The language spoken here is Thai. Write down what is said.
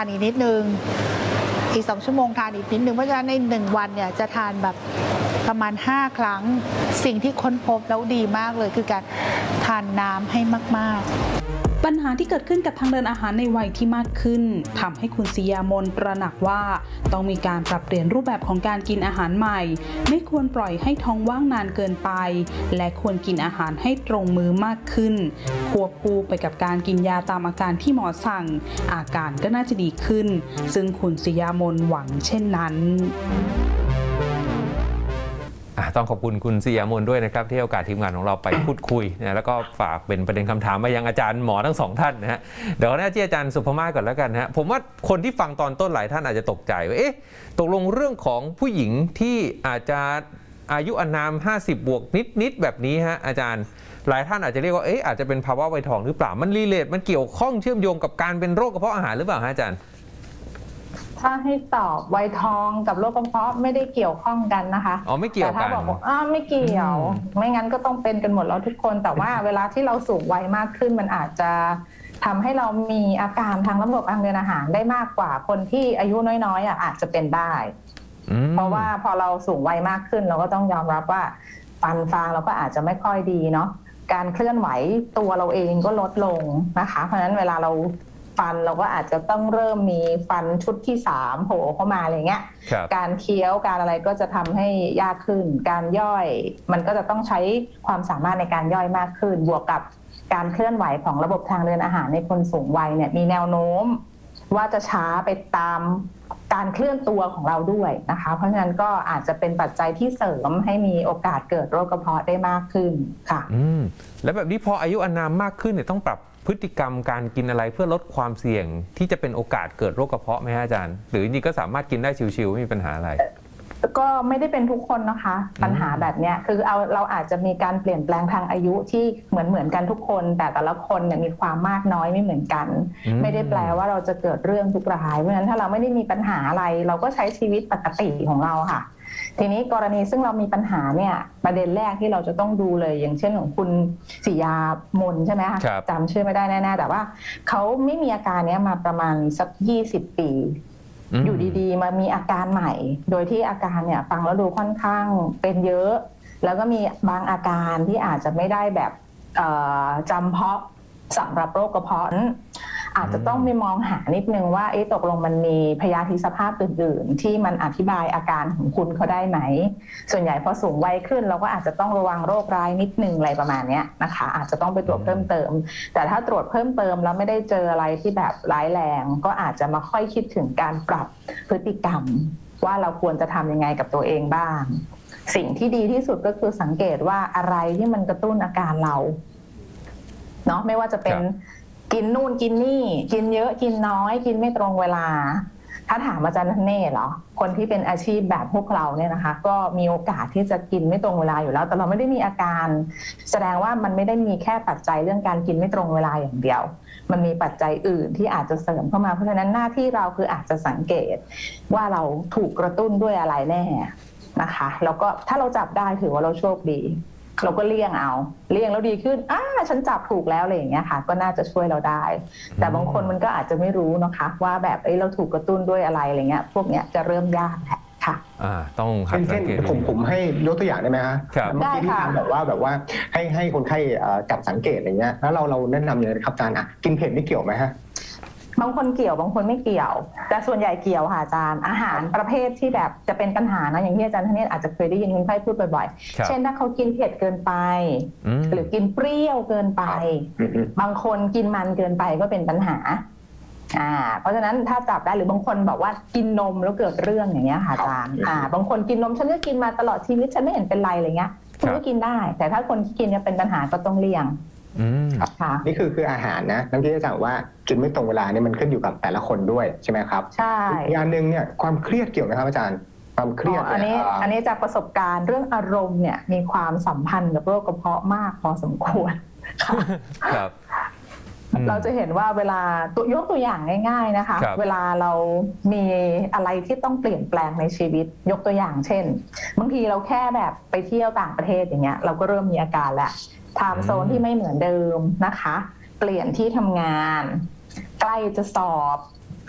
านอีกนิดนึงอีก2 ชั่วโมงทานอีกนิดนึงเพราะฉะนั้นใน1 วันเนี่ยจะทานแบบประมาณ5 ครั้งสิ่งที่ค้นพบแล้วดีมากเลยคือการทานน้ำให้มากๆปัญหาที่เกิดขึ้นกับทางเดินอาหารในวัยที่มากขึ้นทำให้คุณศรียามนตระหนักว่าต้องมีการปรับเปลี่ยนรูปแบบของการกินอาหารใหม่ไม่ควรปล่อยให้ท้องว่างนานเกินไปและควรกินอาหารให้ตรงมื้อมากขึ้นควบคู่ไปกับการกินยาตามอาการที่หมอสั่งอาการก็น่าจะดีขึ้นซึ่งคุณศรียามนหวังเช่นนั้นต้องขอบคุณคุณศรียามนด้วยนะครับที่ให้โอกาสทีมงานของเราไปพูดคุยนะแล้วก็ฝากเป็นประเด็นคำถามมายังอาจารย์หมอทั้ง2 ท่านนะฮะเดี๋ยวหน้าที่อาจารย์สุภมาศก่อนแล้วกันฮะผมว่าคนที่ฟังตอนต้นหลายท่านอาจจะตกใจว่าตกลงเรื่องของผู้หญิงที่อาจจะอายุอานาม50 บวกนิดแบบนี้ฮะอาจารย์หลายท่านอาจจะเรียกว่าอาจจะเป็นภาวะวัยทองหรือเปล่ามันรีเลทมันเกี่ยวข้องเชื่อมโยงกับการเป็นโรคกระเพาะอาหารหรือเปล่าฮะอาจารย์ถ้าให้ตอบวัยทองกับโรคกระเพาะไม่ได้เกี่ยวข้องกันนะคะไม่เกี่ยวกันแต่ถ้าบอกไม่เกี่ยวไม่งั้นก็ต้องเป็นกันหมดแล้วทุกคนแต่ว่าเวลาที่เราสูงวัยมากขึ้นมันอาจจะทำให้เรามีอาการทางระบบทางเดินอาหารได้มากกว่าคนที่อายุน้อยๆอาจจะเป็นได้เพราะว่าพอเราสูงวัยมากขึ้นเราก็ต้องยอมรับว่าฟันฟางเราก็อาจจะไม่ค่อยดีเนาะการเคลื่อนไหวตัวเราเองก็ลดลงนะคะเพราะฉะนั้นเวลาเราฟันเราก็อาจจะต้องเริ่มมีฟันชุดที่3โผล่เข้ามาอะไรเงี้ยการเคี้ยวการอะไรก็จะทำให้ยากขึ้นการย่อยมันก็จะต้องใช้ความสามารถในการย่อยมากขึ้นบวกกับการเคลื่อนไหวของระบบทางเดินอาหารในคนสูงวัยเนี่ยมีแนวโน้มว่าจะช้าไปตามการเคลื่อนตัวของเราด้วยนะคะเพราะฉะนั้นก็อาจจะเป็นปัจจัยที่เสริมให้มีโอกาสเกิดโรคกระเพาะได้มากขึ้นค่ะแล้วแบบนี้พออายุอานามมากขึ้นเนี่ยต้องปรับพฤติกรรมการกินอะไรเพื่อลดความเสี่ยงที่จะเป็นโอกาสเกิดโรคกระเพาะไหมฮะอาจารย์หรือนี่ก็สามารถกินได้ชิวๆไม่มีปัญหาอะไรก็ไม่ได้เป็นทุกคนนะคะปัญหาแบบนี้คือเราอาจจะมีการเปลี่ยนแปลงทางอายุที่เหมือนกันทุกคนแต่ละคนเนี่ยมีความมากน้อยไม่เหมือนกันไม่ได้แปลว่าเราจะเกิดเรื่องทุกรายเพราะฉะนั้นถ้าเราไม่ได้มีปัญหาอะไรเราก็ใช้ชีวิตปกติของเราค่ะทีนี้กรณีซึ่งเรามีปัญหาเนี่ยประเด็นแรกที่เราจะต้องดูเลยอย่างเช่นของคุณศรียามนใช่ไหมคะจำชื่อไม่ได้แน่ๆแต่ว่าเขาไม่มีอาการนี้มาประมาณสัก20 ปีอยู่ดีๆมามีอาการใหม่โดยที่อาการเนี่ยฟังแล้วดูค่อนข้างเป็นเยอะแล้วก็มีบางอาการที่อาจจะไม่ได้แบบจำเพาะสำหรับโรคกระเพาะอาจจะต้องไปมองหานิดนึงว่าตกลงมันมีพยาธิสภาพอื่นๆที่มันอธิบายอาการของคุณเขาได้ไหมส่วนใหญ่พอสูงวัยขึ้นเราก็อาจจะต้องระวังโรคร้ายนิดนึงอะไรประมาณนี้นะคะอาจจะต้องไปตรวจเพิ่มเติมแต่ถ้าตรวจเพิ่มเติมแล้วไม่ได้เจออะไรที่แบบร้ายแรงก็อาจจะมาค่อยคิดถึงการปรับพฤติกรรมว่าเราควรจะทำยังไงกับตัวเองบ้างสิ่งที่ดีที่สุดก็คือสังเกตว่าอะไรที่มันกระตุ้นอาการเราเนาะไม่ว่าจะเป็นกินนู่นกินนี่กินเยอะกินน้อยกินไม่ตรงเวลาถ้าถามอาจารย์ธเนศเหรอคนที่เป็นอาชีพแบบพวกเราเนี่ยนะคะก็มีโอกาสที่จะกินไม่ตรงเวลาอยู่แล้วแต่เราไม่ได้มีอาการแสดงว่ามันไม่ได้มีแค่ปัจจัยเรื่องการกินไม่ตรงเวลาอย่างเดียวมันมีปัจจัยอื่นที่อาจจะเสริมเข้ามาเพราะฉะนั้นหน้าที่เราคืออาจจะสังเกตว่าเราถูกกระตุ้นด้วยอะไรแน่นะคะแล้วก็ถ้าเราจับได้ถือว่าเราโชคดีเราก็เลี่ยงแล้วดีขึ้นฉันจับถูกแล้วอะไรอย่างเงี้ยค่ะก็น่าจะช่วยเราได้แต่บางคนมันก็อาจจะไม่รู้นะคะว่าแบบเราถูกกระตุ้นด้วยอะไรอะไรเงี้ยพวกเนี้ยจะเริ่มยากแหละค่ะต้องหัดสังเกตผมให้ยกตัวอย่างได้ไหมฮะเมื่อกี้ที่ทำแบบว่าให้คนไข้จับสังเกตอะไรเงี้ยแล้วเราแนะนำอย่างไรครับอาจารย์กินเผ็ดนี่เกี่ยวไหมฮะบางคนเกี่ยวบางคนไม่เกี่ยวแต่ส่วนใหญ่เกี่ยวค่ะอาจารย์อาหารประเภทที่แบบจะเป็นปัญหานะอย่างที่อาจารย์ธเนศอาจจะเคยได้ยินคนไข้พูดบ่อยๆเช่นถ้าเขากินเผ็ดเกินไปหรือกินเปรี้ยวเกินไปบางคนกินมันเกินไปก็เป็นปัญหาเพราะฉะนั้นถ้าจับได้หรือบางคนบอกว่ากินนมแล้วเกิดเรื่องอย่างเงี้ยค่ะอาจารย์บางคนกินนมฉันก็กินมาตลอดชีวิตฉันไม่เห็นเป็นไรอะไรเงี้ยคุณก็กินได้แต่ถ้าคนที่กินเนี่ยเป็นปัญหาก็ต้องเลี่ยงนี่คืออาหารนะนั่นที่อาจารย์ว่ากินไม่ตรงเวลาเนี่ยมันขึ้นอยู่กับแต่ละคนด้วยใช่ไหมครับใช่อย่างนึงเนี่ยความเครียดเกี่ยวไหมครับอาจารย์ความเครียดอันนี้จากประสบการณ์เรื่องอารมณ์เนี่ยมีความสัมพันธ์กับโรคกระเพาะมากพอสมควรครับเราจะเห็นว่าเวลายกตัวอย่างง่ายๆนะคะเวลาเรามีอะไรที่ต้องเปลี่ยนแปลงในชีวิตยกตัวอย่างเช่นบางทีเราแค่แบบไปเที่ยวต่างประเทศอย่างเงี้ยเราก็เริ่มมีอาการแล้วไทม์โซนที่ไม่เหมือนเดิมนะคะเปลี่ยนที่ทำงานใกล้จะสอบ